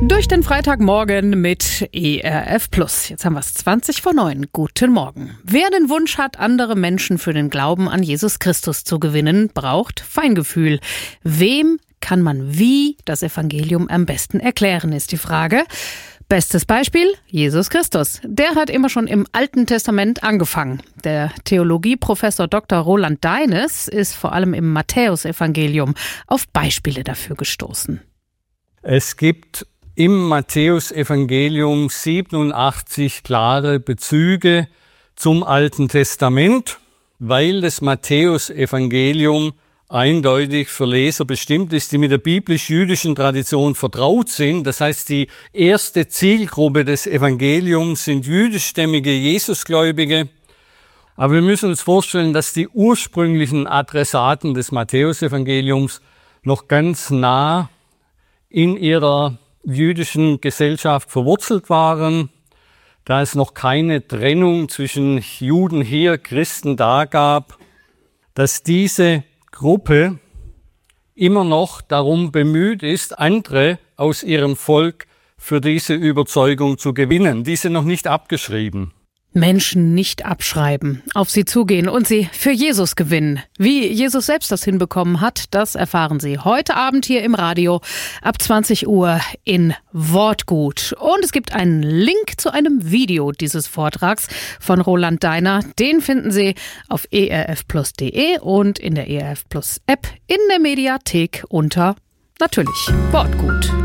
Durch den Freitagmorgen mit ERF Plus. Jetzt haben wir es 20:09. Guten Morgen. Wer den Wunsch hat, andere Menschen für den Glauben an Jesus Christus zu gewinnen, braucht Feingefühl. Wem kann man wie das Evangelium am besten erklären, ist die Frage. Bestes Beispiel, Jesus Christus. Der hat immer schon im Alten Testament angefangen. Der Theologieprofessor Dr. Roland Deines ist vor allem im Matthäusevangelium auf Beispiele dafür gestoßen. Es gibt im Matthäusevangelium 87 klare Bezüge zum Alten Testament, weil das Matthäusevangelium eindeutig für Leser bestimmt ist, die mit der biblisch-jüdischen Tradition vertraut sind. Das heißt, die erste Zielgruppe des Evangeliums sind jüdischstämmige Jesusgläubige. Aber wir müssen uns vorstellen, dass die ursprünglichen Adressaten des Matthäusevangeliums noch ganz nah in ihrer jüdischen Gesellschaft verwurzelt waren, da es noch keine Trennung zwischen Juden hier, Christen da gab, dass diese Gruppe immer noch darum bemüht ist, andere aus ihrem Volk für diese Überzeugung zu gewinnen. Die sind noch nicht abgeschrieben. Menschen nicht abschreiben, auf sie zugehen und sie für Jesus gewinnen. Wie Jesus selbst das hinbekommen hat, das erfahren Sie heute Abend hier im Radio ab 20 Uhr in Wortgut. Und es gibt einen Link zu einem Video dieses Vortrags von Roland Deiner. Den finden Sie auf erfplus.de und in der ERF Plus App in der Mediathek unter natürlich Wortgut.